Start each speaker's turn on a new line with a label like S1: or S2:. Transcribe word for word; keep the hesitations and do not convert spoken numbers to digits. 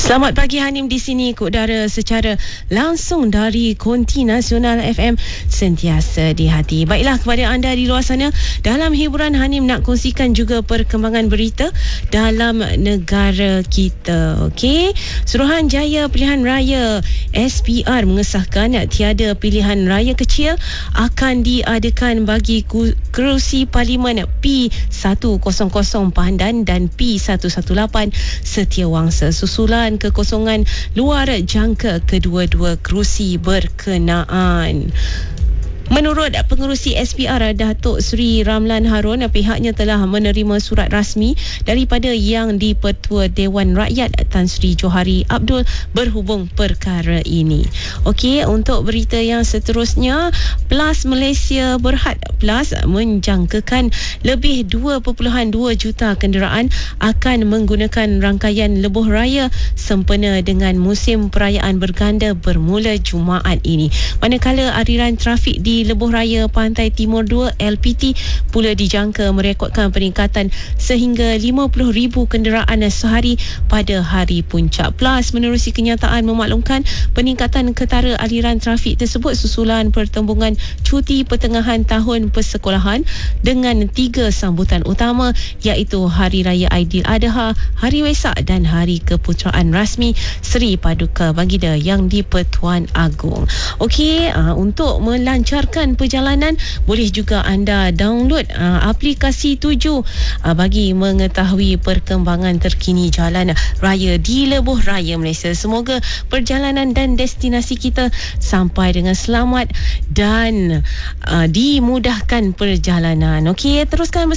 S1: Selamat pagi Hanim di sini ke udara secara langsung dari Konti Nasional F M, sentiasa di hati. Baiklah, kepada anda di luar sana, dalam hiburan Hanim nak kongsikan juga perkembangan berita dalam negara kita. Okey, Suruhanjaya Pilihan Raya S P R mengesahkan tiada pilihan raya kecil akan diadakan bagi kerusi Parlimen P seratus Pandan dan P seratus lapan belas Setiawangsa susulan kekosongan luar jangka kedua-dua kerusi berkenaan. Menurut pengerusi S P R Datuk Seri Ramlan Harun, pihaknya telah menerima surat rasmi daripada Yang di-Pertua Dewan Rakyat Tan Sri Johari Abdul berhubung perkara ini. Okey, untuk berita yang seterusnya, Plus Malaysia Berhad Plus menjangkakan lebih dua perpuluhan dua juta kenderaan akan menggunakan rangkaian lebuh raya sempena dengan musim perayaan berganda bermula Jumaat ini. Manakala aliran trafik di Lebuh Raya Pantai Timur dua L P T pula dijangka merekodkan peningkatan sehingga lima puluh ribu kenderaan sehari pada hari puncak. Plus menerusi kenyataan memaklumkan peningkatan ketara aliran trafik tersebut susulan pertembungan cuti pertengahan tahun persekolahan dengan tiga sambutan utama, iaitu Hari Raya Aidiladha, Hari Wesak dan Hari Keputeraan Rasmi Seri Paduka Baginda Yang di-Pertuan Agong. Okey, uh, untuk melancarkan perjalanan, boleh juga anda download uh, aplikasi tujuh uh, bagi mengetahui perkembangan terkini jalan raya di Lebuh Raya Malaysia. Semoga perjalanan dan destinasi kita sampai dengan selamat dan uh, dimudahkan perjalanan. Okey, teruskan bersama